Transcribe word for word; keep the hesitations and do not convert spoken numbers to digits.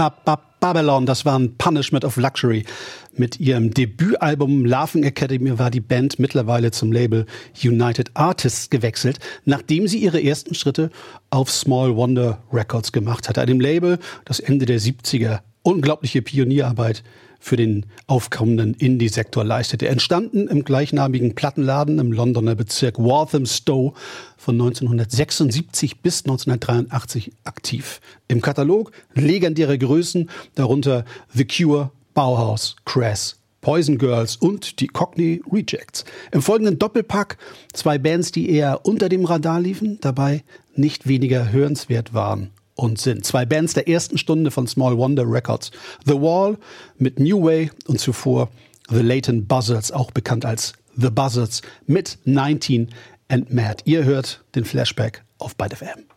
Babylon, das waren Punishment of Luxury. Mit ihrem Debütalbum Laughing Academy war die Band mittlerweile zum Label United Artists gewechselt, nachdem sie ihre ersten Schritte auf Small Wonder Records gemacht hatte. Einem Label, das Ende der siebziger unglaubliche Pionierarbeit für den aufkommenden Indie-Sektor leistete. Entstanden im gleichnamigen Plattenladen im Londoner Bezirk Walthamstow, von neunzehnhundertsechsundsiebzig bis neunzehnhundertdreiundachtzig aktiv. Im Katalog legendäre Größen, darunter The Cure, Bauhaus, Crass, Poison Girls und die Cockney Rejects. Im folgenden Doppelpack zwei Bands, die eher unter dem Radar liefen, dabei nicht weniger hörenswert waren und sind. Zwei Bands der ersten Stunde von Small Wonder Records. The Wall mit New Way und zuvor The Leighton Buzzards, auch bekannt als The Buzzards, mit neunzehn and Mad. Ihr hört den Flashback auf Byte F M.